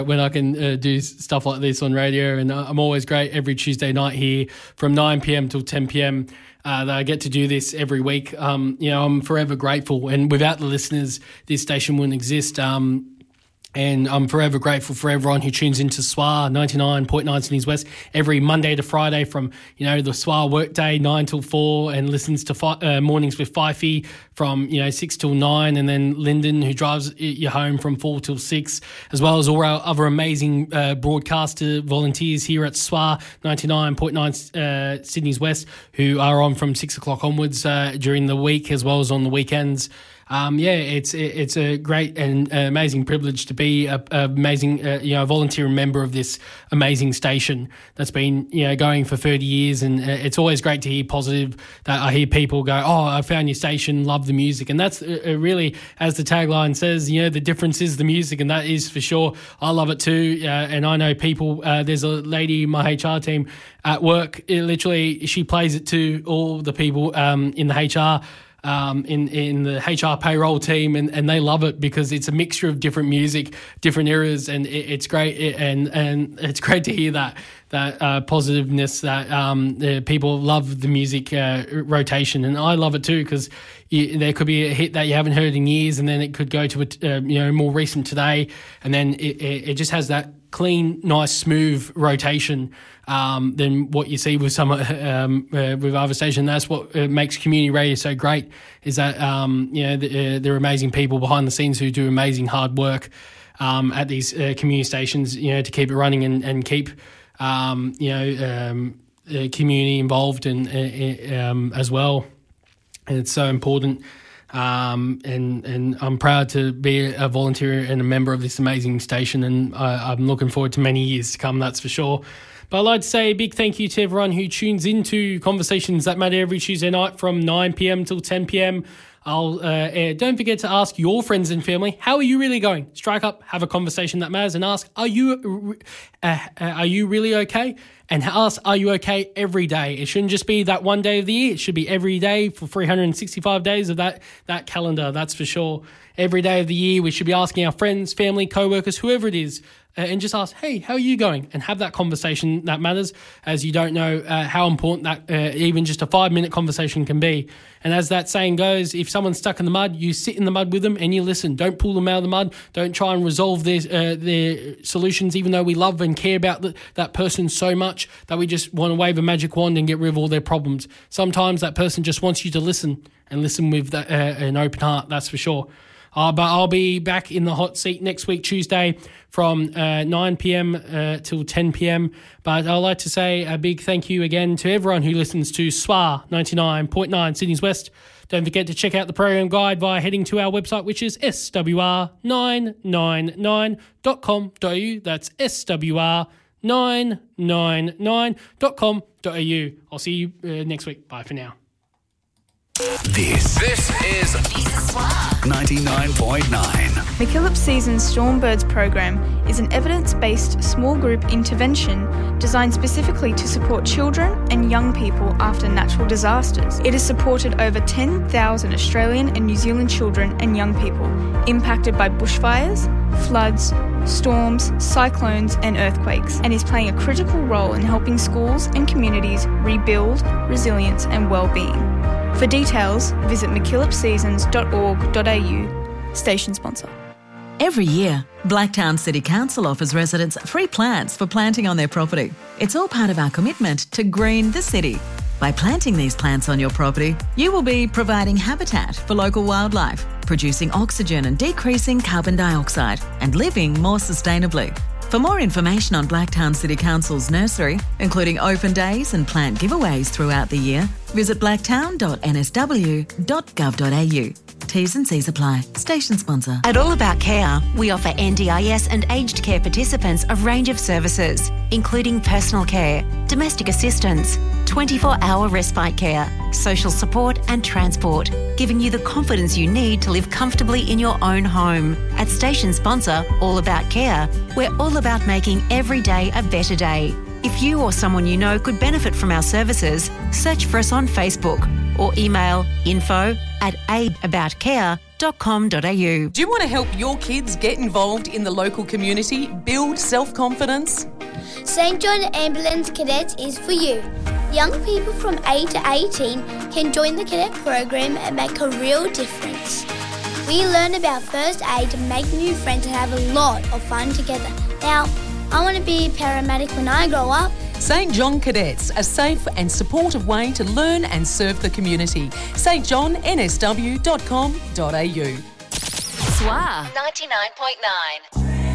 when I can do stuff like this on radio, and I'm always great every Tuesday night here from 9 p.m. till 10 p.m. That I get to do this every week. I'm forever grateful, and without the listeners, this station wouldn't exist. And I'm forever grateful for everyone who tunes into SWA 99.9 Sydney's West every Monday to Friday from, the SWA workday 9 till 4 and listens to Mornings with Fifey from, 6 till 9, and then Lyndon, who drives you home from 4 till 6, as well as all our other amazing broadcaster volunteers here at SWA 99.9 Sydney's West, who are on from 6 o'clock onwards during the week as well as on the weekends. It's a great and amazing privilege to be a amazing, volunteer member of this amazing station that's been, going for 30 years. And it's always great to hear positive, that I hear people go, oh, I found your station, love the music. And that's really, as the tagline says, the difference is the music, and that is for sure. I love it too. And I know people, there's a lady in my HR team at work, literally she plays it to all the people in the HR in the HR payroll team, and they love it because it's a mixture of different music, different eras, and it's great. And it's great to hear that positiveness, that people love the music rotation, and I love it too, because there could be a hit that you haven't heard in years, and then it could go to a more recent today, and then it just has that clean, nice, smooth rotation than what you see with some with other stations. That's what makes community radio so great, is that there are amazing people behind the scenes who do amazing hard work at these community stations, to keep it running and keep community involved and as well. And it's so important. And I'm proud to be a volunteer and a member of this amazing station, and I'm looking forward to many years to come, that's for sure. But I'd like to say a big thank you to everyone who tunes into Conversations That Matter every Tuesday night from 9 p.m. till 10 p.m. Don't forget to ask your friends and family, how are you really going? Strike up, have a conversation that matters, and ask, are you really okay? And ask, are you okay every day? It shouldn't just be that one day of the year. It should be every day for 365 days of that calendar, that's for sure. Every day of the year, we should be asking our friends, family, co-workers, whoever it is, and just ask, hey, how are you going? And have that conversation that matters, as you don't know how important that even just a 5-minute conversation can be. And as that saying goes, if someone's stuck in the mud, you sit in the mud with them and you listen. Don't pull them out of the mud. Don't try and resolve their solutions, even though we love and care about that person so much that we just want to wave a magic wand and get rid of all their problems. Sometimes that person just wants you to listen, and listen with an open heart, that's for sure. But I'll be back in the hot seat next week, Tuesday, from 9 p.m. till 10 p.m. But I'd like to say a big thank you again to everyone who listens to SWA 99.9 Sydney's West. Don't forget to check out the program guide via heading to our website, which is swr999.com.au. That's swr999.com.au. I'll see you next week. Bye for now. This is 99.9. MacKillop Season's Stormbirds program is an evidence-based small group intervention designed specifically to support children and young people after natural disasters. It has supported over 10,000 Australian and New Zealand children and young people impacted by bushfires, floods, storms, cyclones and earthquakes, and is playing a critical role in helping schools and communities rebuild resilience and well-being. For details, visit mckillopseasons.org.au. Station sponsor. Every year, Blacktown City Council offers residents free plants for planting on their property. It's all part of our commitment to green the city. By planting these plants on your property, you will be providing habitat for local wildlife, producing oxygen and decreasing carbon dioxide, and living more sustainably. For more information on Blacktown City Council's nursery, including open days and plant giveaways throughout the year, visit blacktown.nsw.gov.au. T's and C's apply. Station sponsor. At All About Care, we offer NDIS and aged care participants a range of services, including personal care, domestic assistance, 24-hour respite care, social support and transport, giving you the confidence you need to live comfortably in your own home. At station sponsor All About Care, we're all about making every day a better day. If you or someone you know could benefit from our services, search for us on Facebook or email info@aidaboutcare.com.au. Do you want to help your kids get involved in the local community, build self-confidence? St John Ambulance Cadets is for you. Young people from 8 to 18 can join the cadet program and make a real difference. We learn about first aid, make new friends and have a lot of fun together. Now, I want to be a paramedic when I grow up. St John Cadets, a safe and supportive way to learn and serve the community. stjohnnsw.com.au. SWA 99.9.